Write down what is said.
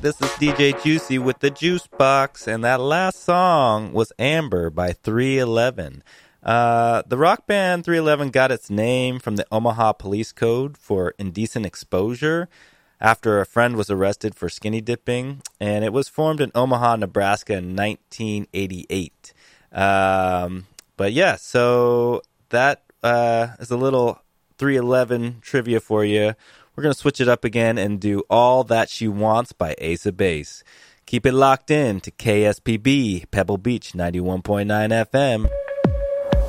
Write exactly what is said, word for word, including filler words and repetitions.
This is D J Juicy with the Juice Box, and that last song was Amber by three eleven. Uh, the rock band three eleven got its name from the Omaha Police Code for indecent exposure after a friend was arrested for skinny dipping, and it was formed in Omaha, Nebraska in nineteen eighty-eight. Um, but yeah, so that uh, is a little three eleven trivia for you. We're going to switch it up again and do All That She Wants by Ace of Base. Keep it locked in to K S P B, Pebble Beach, ninety-one point nine F M.